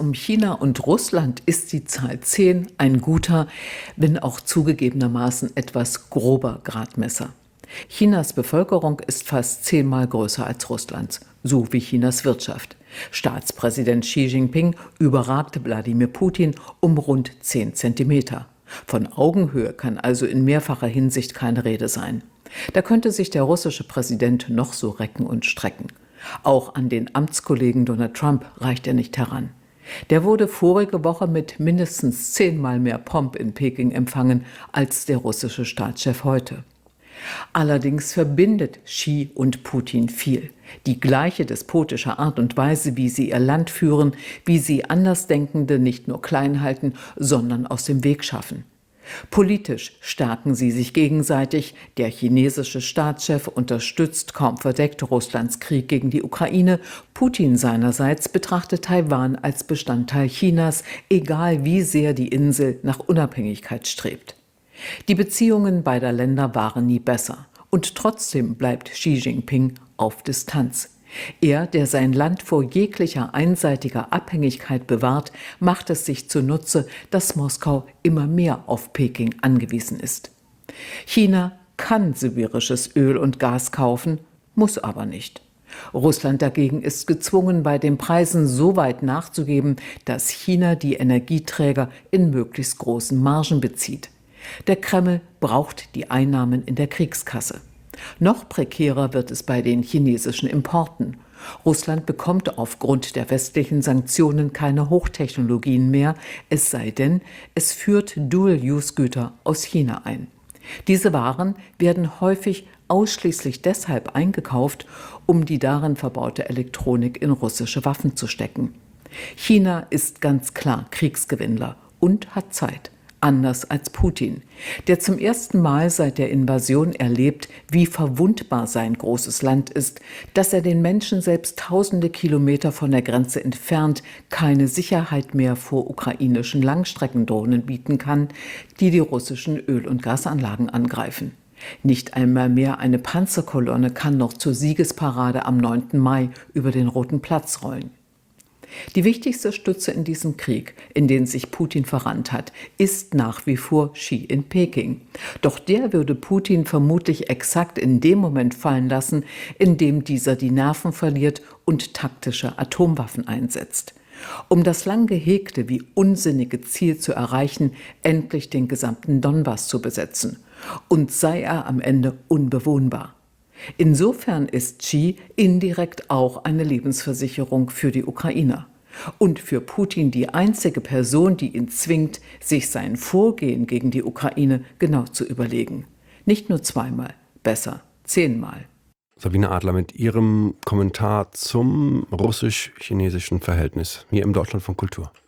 um China und Russland ist die Zahl 10 ein guter, wenn auch zugegebenermaßen etwas grober Gradmesser. Chinas Bevölkerung ist fast 10-mal größer als Russlands, so wie Chinas Wirtschaft. Staatspräsident Xi Jinping überragt Wladimir Putin um rund 10 Zentimeter. Von Augenhöhe kann also in mehrfacher Hinsicht keine Rede sein. Da könnte sich der russische Präsident noch so recken und strecken. Auch an den Amtskollegen Donald Trump reicht er nicht heran. Der wurde vorige Woche mit mindestens 10-mal mehr Pomp in Peking empfangen als der russische Staatschef heute. Allerdings verbindet Xi und Putin viel. Die gleiche despotische Art und Weise, wie sie ihr Land führen, wie sie Andersdenkende nicht nur klein halten, sondern aus dem Weg schaffen. Politisch stärken sie sich gegenseitig. Der chinesische Staatschef unterstützt kaum verdeckt Russlands Krieg gegen die Ukraine. Putin seinerseits betrachtet Taiwan als Bestandteil Chinas, egal wie sehr die Insel nach Unabhängigkeit strebt. Die Beziehungen beider Länder waren nie besser. Und trotzdem bleibt Xi Jinping auf Distanz. Er, der sein Land vor jeglicher einseitiger Abhängigkeit bewahrt, macht es sich zunutze, dass Moskau immer mehr auf Peking angewiesen ist. China kann sibirisches Öl und Gas kaufen, muss aber nicht. Russland dagegen ist gezwungen, bei den Preisen so weit nachzugeben, dass China die Energieträger in möglichst großen Margen bezieht. Der Kreml braucht die Einnahmen in der Kriegskasse. Noch prekärer wird es bei den chinesischen Importen. Russland bekommt aufgrund der westlichen Sanktionen keine Hochtechnologien mehr, es sei denn, es führt Dual-Use-Güter aus China ein. Diese Waren werden häufig ausschließlich deshalb eingekauft, um die darin verbaute Elektronik in russische Waffen zu stecken. China ist ganz klar Kriegsgewinnler und hat Zeit. Anders als Putin, der zum ersten Mal seit der Invasion erlebt, wie verwundbar sein großes Land ist, dass er den Menschen selbst tausende Kilometer von der Grenze entfernt keine Sicherheit mehr vor ukrainischen Langstreckendrohnen bieten kann, die die russischen Öl- und Gasanlagen angreifen. Nicht einmal mehr eine Panzerkolonne kann noch zur Siegesparade am 9. Mai über den Roten Platz rollen. Die wichtigste Stütze in diesem Krieg, in den sich Putin verrannt hat, ist nach wie vor Xi in Peking. Doch der würde Putin vermutlich exakt in dem Moment fallen lassen, in dem dieser die Nerven verliert und taktische Atomwaffen einsetzt. Um das lang gehegte wie unsinnige Ziel zu erreichen, endlich den gesamten Donbass zu besetzen. Und sei er am Ende unbewohnbar. Insofern ist Xi indirekt auch eine Lebensversicherung für die Ukrainer. Und für Putin die einzige Person, die ihn zwingt, sich sein Vorgehen gegen die Ukraine genau zu überlegen. Nicht nur 2-mal, besser 10-mal. Sabine Adler mit Ihrem Kommentar zum russisch-chinesischen Verhältnis hier im Deutschlandfunk Kultur.